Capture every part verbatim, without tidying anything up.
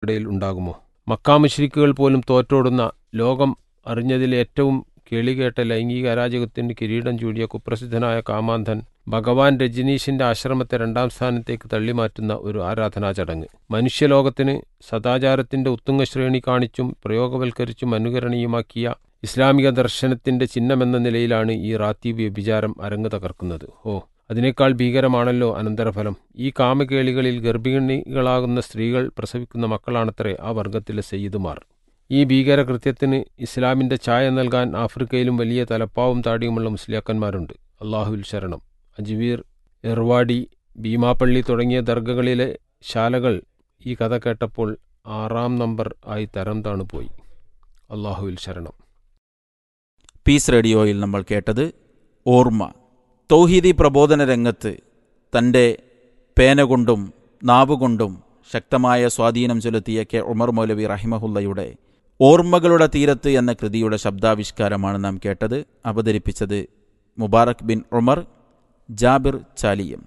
ജനങ്ങൾക്കിടയിൽ ഉണ്ടാകുമോ? മക്കാ മുശ്രിക്കുകൾ പോലും തോറ്റോടുന്ന, ലോകം അറിഞ്ഞതിൽ ഏറ്റവും കേളികേട്ട ലൈംഗിക അരാജകത്തിന് കിരീടം ചൂടിയ കുപ്രസിദ്ധനായ കാമാന്ധൻ ഭഗവാൻ രജനീഷിന്റെ ആശ്രമത്തെ രണ്ടാം സ്ഥാനത്തേക്ക് തള്ളിമാറ്റുന്ന ഒരു ആരാധനാ ചടങ്ങ്. മനുഷ്യലോകത്തിന് സദാചാരത്തിന്റെ ഉത്തുംഗശ്രേണി കാണിച്ചും പ്രയോഗവൽക്കരിച്ചും അനുകരണീയമാക്കിയ ഇസ്ലാമിക ദർശനത്തിന്റെ ചിഹ്നമെന്ന നിലയിലാണ് ഈ റാത്തീബ് വ്യഭിചാരം അരങ്ങ് തകർക്കുന്നത്. ഓ, അതിനേക്കാൾ ഭീകരമാണല്ലോ അനന്തരഫലം. ഈ കാമകേളികളിൽ ഗർഭിണികളാകുന്ന സ്ത്രീകൾ പ്രസവിക്കുന്ന മക്കളാണത്രേ ആ വർഗത്തിലെ സയ്യിദുമാർ. ഈ ഭീകരകൃത്യത്തിന് ഇസ്ലാമിന്റെ ഛായ നൽകാൻ ആഫ്രിക്കയിലും വലിയ തലപ്പാവും താടിയുമുള്ള മുസ്ലിയാക്കന്മാരുണ്ട്. അള്ളാഹുവിൽ ശരണം. അജ്മീർ, എർവാടി, ഭീമാപ്പള്ളി തുടങ്ങിയ ദർഗകളിലെ ശാലകൾ ഈ കഥ കേട്ടപ്പോൾ ആറാം നമ്പർ ആയി തരം താണുപോയി. അള്ളാഹുവിൽ ശരണം. പീസ് റേഡിയോയിൽ നമ്മൾ കേട്ടത് ഓർമ്മ. തൗഹീദി പ്രബോധന രംഗത്ത് തൻ്റെ പേന കൊണ്ടും നാവുകൊണ്ടും ശക്തമായ സ്വാധീനം ചെലുത്തിയ കെ ഉമർ മൗലവി റഹിമഹുല്ലയുടെ ഓർമ്മകളുടെ തീരത്ത് എന്ന കൃതിയുടെ ശബ്ദാവിഷ്കാരമാണ് നാം കേട്ടത്. അവതരിപ്പിച്ചത് മുബാറക് ബിൻ ഉമർ, ജാബിർ ചാലിയം.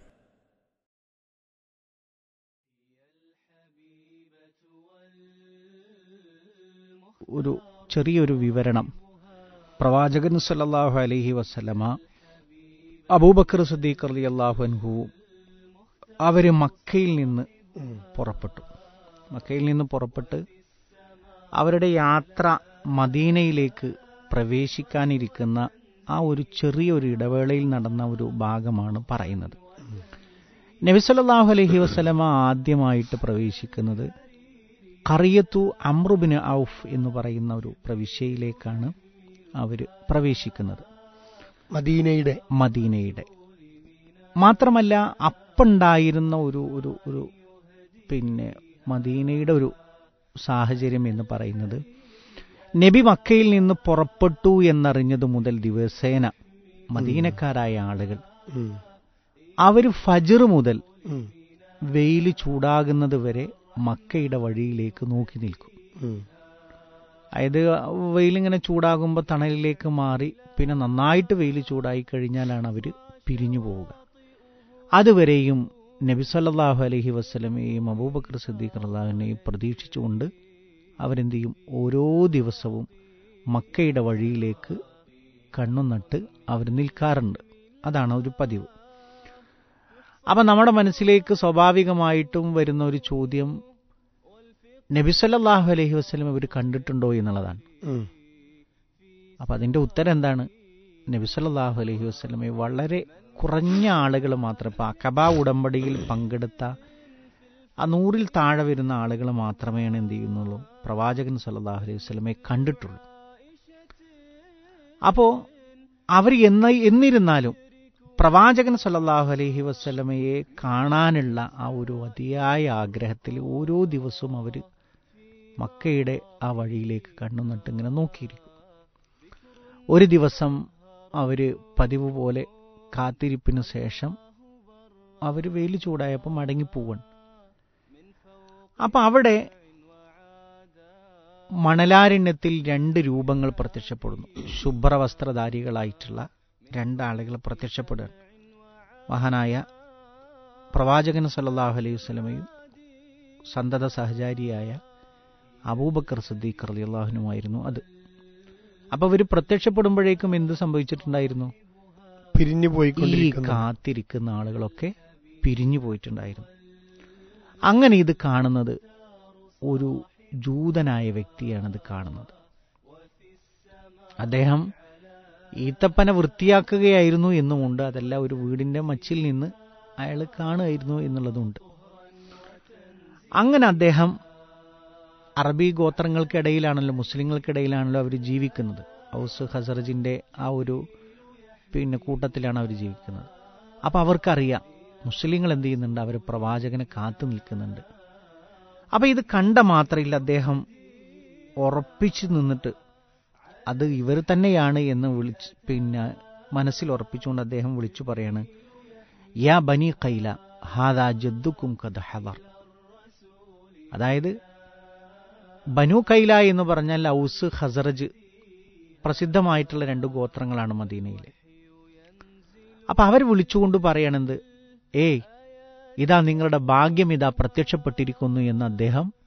ഒരു ചെറിയൊരു വിവരണം. പ്രവാചകൻ സല്ലല്ലാഹു അലൈഹി വസല്ലമ, അബൂബക്കർ സിദ്ദീഖ് റളിയല്ലാഹു അൻഹു അവർ മക്കയിൽ നിന്ന് പുറപ്പെട്ടു. മക്കയിൽ നിന്ന് പുറപ്പെട്ട് അവരുടെ യാത്ര മദീനയിലേക്ക് പ്രവേശിക്കാനിരിക്കുന്ന ആ ഒരു ചെറിയൊരു ഇടവേളയിൽ നടന്ന ഒരു ഭാഗമാണ് പറയുന്നത്. നബി സല്ലല്ലാഹു അലൈഹി വസല്ലമ ആദ്യമായിട്ട് പ്രവേശിക്കുന്നത് ഖറിയത്തു അംറു ബിൻ ഔഫ് എന്ന് പറയുന്ന ഒരു പ്രവിശ്യയിലേക്കാണ് അവർ പ്രവേശിക്കുന്നത്, മദീനയുടെ മദീനയുടെ മാത്രമല്ല അപ്പുണ്ടായിരുന്ന ഒരു ഒരു ഒരു പിന്നെ മദീനയുടെ ഒരു സാഹചര്യം എന്ന് പറയുന്നത്, നബി മക്കയിൽ നിന്ന് പുറപ്പെട്ടു എന്നറിഞ്ഞത് മുതൽ ദിവസേന മദീനക്കാരായ ആളുകൾ അവർ ഫജ്ർ മുതൽ വെയിൽ ചൂടാകുന്നത് വരെ മക്കയുടെ വഴിയിലേക്ക് നോക്കി നിൽക്കും. അതായത് വെയിലിങ്ങനെ ചൂടാകുമ്പോൾ തണലിലേക്ക് മാറി പിന്നെ നന്നായിട്ട് വെയിൽ ചൂടായി കഴിഞ്ഞാലാണ് അവർ പിരിഞ്ഞു പോവുക. അതുവരെയും നബി സല്ലല്ലാഹു അലൈഹി വസല്ലമയെയും അബൂബക്കർ സിദ്ദീഖ് റളിയല്ലാഹുവിനെയും പ്രതീക്ഷിച്ചുകൊണ്ട് അവരെന്ത് ചെയ്യും, ഓരോ ദിവസവും മക്കയുടെ വഴിയിലേക്ക് കണ്ണു നട്ട് അവർ നിൽക്കാറുണ്ട്. അതാണ് ഒരു പതിവ്. അപ്പം നമ്മുടെ മനസ്സിലേക്ക് സ്വാഭാവികമായിട്ടും വരുന്ന ഒരു ചോദ്യം, നബി സല്ലല്ലാഹു അലൈഹി വസല്ലം ഇവർ കണ്ടിട്ടുണ്ടോ എന്നുള്ളതാണ്. അപ്പം അതിൻ്റെ ഉത്തരം എന്താണ്? നബി സല്ലല്ലാഹു അലൈഹി വസല്ലമെ വളരെ കുറഞ്ഞ ആളുകൾ മാത്രം, ഇപ്പം അഖബ ഉടമ്പടിയിൽ പങ്കെടുത്ത ആ നൂറിൽ താഴെ വരുന്ന ആളുകൾ മാത്രമേയാണ് എന്ത് ചെയ്യുന്നുള്ളൂ, പ്രവാചകൻ സല്ലല്ലാഹു അലൈഹി വസല്ലമെ കണ്ടിട്ടുള്ളൂ. അപ്പോൾ അവർ എന്ന എന്നിരുന്നാലും പ്രവാചകൻ സല്ലല്ലാഹു അലൈഹി വസല്ലമയെ കാണാനുള്ള ആ ഒരു അതിയായ ആഗ്രഹത്തിൽ ഓരോ ദിവസവും അവർ മക്കയുടെ ആ വഴിയിലേക്ക് കണ്ണു നട്ട് ഇങ്ങനെ നോക്കിയിരിക്കും. ഒരു ദിവസം അവർ പതിവ് പോലെ കാത്തിരിപ്പിന് ശേഷം അവർ വെയിൽ ചൂടായപ്പോൾ മടങ്ങിപ്പോവാണ്. അപ്പം അവിടെ മണലാരണ്യത്തിൽ രണ്ട് രൂപങ്ങൾ പ്രത്യക്ഷപ്പെടുന്നു. ശുഭ്രവസ്ത്രധാരികളായിട്ടുള്ള രണ്ടാളുകൾ പ്രത്യക്ഷപ്പെടുകയാണ്. മഹാനായ പ്രവാചകൻ സല്ലല്ലാഹു അലൈഹി വസല്ലമയും സന്തത സഹചാരിയായ അബൂബക്കർ സിദ്ദീഖ് റളിയല്ലാഹു അൻഹുമായിരുന്നു അത്. അപ്പോൾ അവർ പ്രത്യക്ഷപ്പെടുമ്പോഴേക്കും എന്ത് സംഭവിച്ചിട്ടുണ്ടായിരുന്നു? പിരിഞ്ഞു ഈ കാത്തിരിക്കുന്ന ആളുകളൊക്കെ പിരിഞ്ഞു പോയിട്ടുണ്ടായിരുന്നു. അങ്ങനെ ഇത് കാണുന്നത് ഒരു ജൂതനായ വ്യക്തിയാണിത് കാണുന്നത്. അദ്ദേഹം ഈത്തപ്പന വൃത്തിയാക്കുകയായിരുന്നു എന്നുമുണ്ട്. അതല്ല, ഒരു വീടിന്റെ മച്ചിൽ നിന്ന് അയാൾ കാണുമായിരുന്നു എന്നുള്ളതുണ്ട്. അങ്ങനെ അദ്ദേഹം അറബി ഗോത്രങ്ങൾക്കിടയിലാണല്ലോ, മുസ്ലിങ്ങൾക്കിടയിലാണല്ലോ അവർ ജീവിക്കുന്നത്. ഔസ് ഖസറജിന്റെ ആ ഒരു പിന്നെ കൂട്ടത്തിലാണ് അവർ ജീവിക്കുന്നത്. അപ്പം അവർക്കറിയാം മുസ്ലിങ്ങൾ എന്ത് ചെയ്യുന്നുണ്ട്, അവർ പ്രവാചകനെ കാത്തു നിൽക്കുന്നുണ്ട്. അപ്പം ഇത് കണ്ട മാത്രയില്ല, അദ്ദേഹം ഉറപ്പിച്ചു നിന്നിട്ട് അത് ഇവർ തന്നെയാണ് എന്ന് വിളിച്ച് പിന്നെ മനസ്സിൽ ഉറപ്പിച്ചുകൊണ്ട് അദ്ദേഹം വിളിച്ചു പറയാണ്, യാ ബനി ഖൈല ഹാദാ ജദ്ദുക്കും ഖദ് ഹദർ. അതായത് ബനു ഖൈല എന്ന് പറഞ്ഞാൽ ഔസ് ഖസറജ് പ്രസിദ്ധമായിട്ടുള്ള രണ്ട് ഗോത്രങ്ങളാണ് മദീനയിലെ. അപ്പം അവർ വിളിച്ചുകൊണ്ട് പറയണത്, ഏയ് ഇതാ നിങ്ങളുടെ ഭാഗ്യം ഇതാ പ്രത്യക്ഷപ്പെട്ടിരിക്കുന്നു എന്ന് അദ്ദേഹം